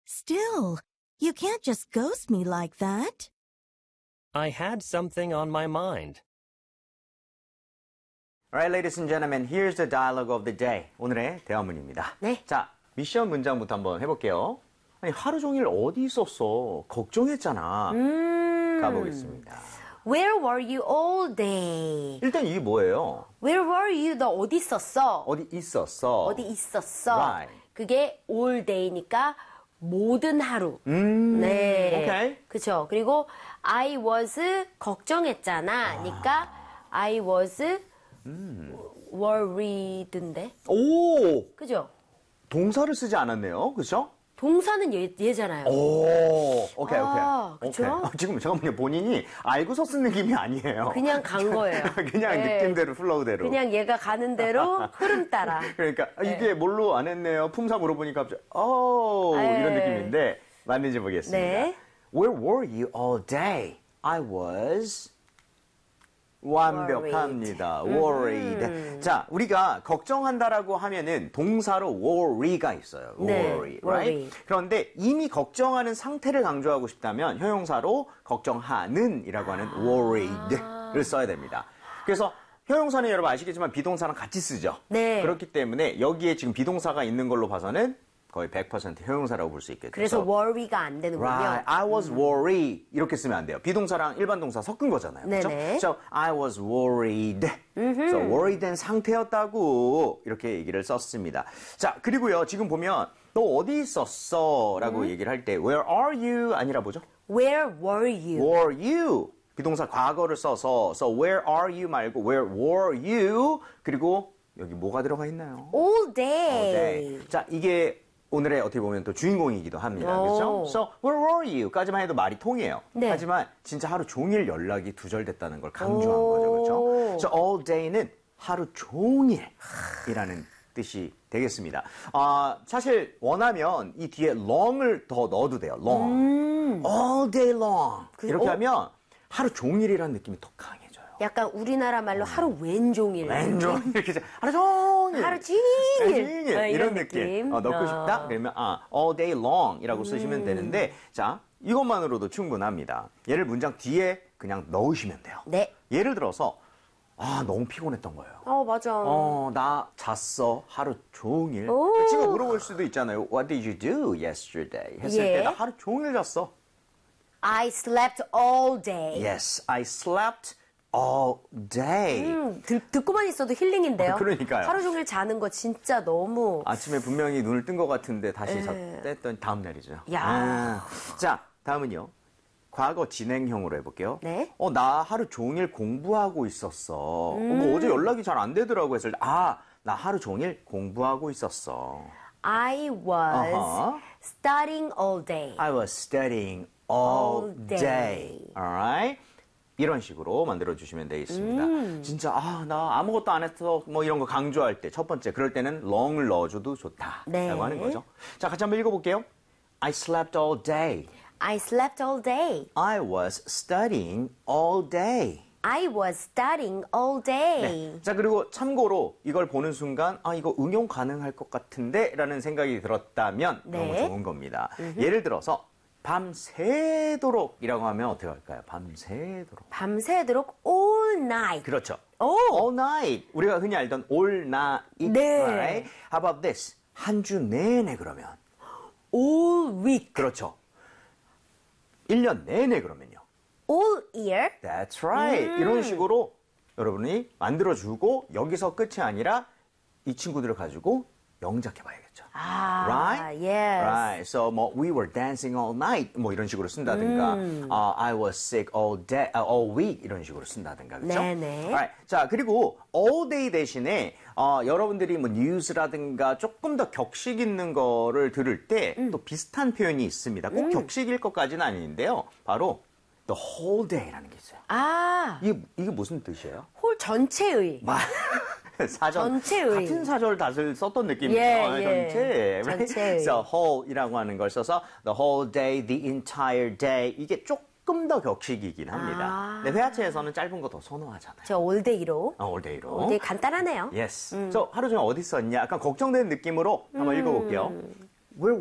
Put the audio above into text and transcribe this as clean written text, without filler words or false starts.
Still, you can't just ghost me like that. I had something on my mind. Alright, ladies and gentlemen, here's the dialogue of the day. 오늘의 대화문입니다. 네. 자, 미션 문장부터 한번 해볼게요. 아니, 하루 종일 어디 있었어? 걱정했잖아. 가보겠습니다. Where were you all day? 일단 이게 뭐예요? Where were you? 너 어디 있었어? 어디 있었어? 어디 있었어? Right. 그게 all day니까 모든 하루. 네. 오케이. 그쵸. 그리고 I was 걱정했잖아. 그러니까 I was worried인데. 오! 그죠? 동사를 쓰지 않았네요. 그죠? 동사는 얘잖아요. 오, 오케이. 그쵸? 오케이. 지금 잠깐만요. 본인이 알고서 쓴 느낌이 아니에요. 그냥 간 거예요. 그냥 네. 느낌대로, 플로우대로. 그냥 얘가 가는 대로 흐름 따라. 그러니까 이게 뭘로 안 했네요. 품사 물어보니까 갑자기 이런 느낌인데 맞는지 보겠습니다. 네. Where were you all day? I was 완벽합니다. worried. 자, 우리가 걱정한다라고 하면은 동사로 worry가 있어요. worry, 네, right? worry. 그런데 이미 걱정하는 상태를 강조하고 싶다면 형용사로 걱정하는이라고 하는 worried를 써야 됩니다. 그래서 형용사는 여러분 아시겠지만 비동사랑 같이 쓰죠. 네. 그렇기 때문에 여기에 지금 비동사가 있는 걸로 봐서는 거의 100% 형용사라고 볼 수 있겠죠. 그래서 worry가 안 되는군요. Right, I was worried 이렇게 쓰면 안 돼요. 비동사랑 일반 동사 섞은 거잖아요. 그렇죠? 네네. So I was worried. So worried된 상태였다고 이렇게 얘기를 썼습니다. 자, 그리고요. 지금 보면 너 어디 있었어? 라고 얘기를 할 때 Where are you? 아니라 뭐죠? Where were you? Were you? 비동사 과거를 써서 So where are you 말고 Where were you? 그리고 여기 뭐가 들어가 있나요? All day. 네. 자, 이게 오늘의 어떻게 보면 또 주인공이기도 합니다. 그렇죠? So, where were you? 까지만 해도 말이 통해요. 네. 하지만 진짜 하루 종일 연락이 두절됐다는 걸 강조한 거죠. 그렇죠? So, all day는 하루 종일이라는 뜻이 되겠습니다. 사실 원하면 이 뒤에 long을 더 넣어도 돼요. long. all day long. 이렇게 하면 하루 종일이라는 느낌이 더 강해져요. 약간 우리나라 말로 하루 왼종일. 왼종 이렇게 하루 종일 하루 종일. 이런 느낌 넣고 싶다 그러면 all day long이라고 쓰시면 되는데 자 이것만으로도 충분합니다. 얘를 문장 뒤에 그냥 넣으시면 돼요. 네. 예를 들어서 너무 피곤했던 거예요. 맞아. 나 잤어 하루 종일. 친구가 물어볼 수도 있잖아요. What did you do yesterday? 했을 예. 때 나 하루 종일 잤어. I slept all day. Yes, I slept all day. 듣고만 있어도 힐링인데요. 그러니까요. 하루 종일 자는 거 진짜 너무. 아침에 분명히 눈을 뜬 것 같은데 다시 뗐더니 다음 날이죠. 야. 자, 다음은요. 과거 진행형으로 해볼게요. 네. 나 하루 종일 공부하고 있었어. 어제 연락이 잘 안 되더라고 했을 때, 나 하루 종일 공부하고 있었어. I was studying all day. I was studying all All day. day. Alright? 이런 식으로 만들어주시면 되겠습니다. 진짜, 나 아무것도 안 했어. 뭐 이런 거 강조할 때, 첫 번째, 그럴 때는 long을 넣어줘도 좋다. 네. 라고 하는 거죠. 자, 같이 한번 읽어볼게요. I slept all day. I slept all day. I was studying all day. I was studying all day. 네. 자, 그리고 참고로 이걸 보는 순간, 이거 응용 가능할 것 같은데? 라는 생각이 들었다면 너무 네. 좋은 겁니다. 예를 들어서, 밤새도록이라고 하면 어떻게 할까요? 밤새도록. 밤새도록 all night. 그렇죠. 오. All night. 우리가 흔히 알던 all night. 네. Right? How about this? 한 주 내내 그러면. all week. 그렇죠. 1년 내내 그러면요. all year. That's right. 이런 식으로 여러분이 만들어주고 여기서 끝이 아니라 이 친구들을 가지고 영작해봐야겠죠. Right? yes. Right. So, we were dancing all night. 이런 식으로 쓴다든가, I was sick all day, all week. 이런 식으로 쓴다든가. 그렇죠? 네네. Right. 자, 그리고 all day 대신에, 여러분들이 뉴스라든가 조금 더 격식 있는 거를 들을 때 또 비슷한 표현이 있습니다. 꼭 격식일 것까지는 아닌데요. 바로, the whole day라는 게 있어요. 이게 무슨 뜻이에요? 홀 전체의. 사전 전체의. 같은 사절 닷을 썼던 느낌이죠. 예. 전체. 전체의. So whole이라고 하는 걸 써서 the whole day, the entire day 이게 조금 더 격식이긴 합니다. 근데 회화체에서는 짧은 거 더 선호하잖아요. 저 all day로. all day로. all day 간단하네요. Yes. So 하루 종일 어디 있었냐? 약간 걱정되는 느낌으로 한번 읽어볼게요.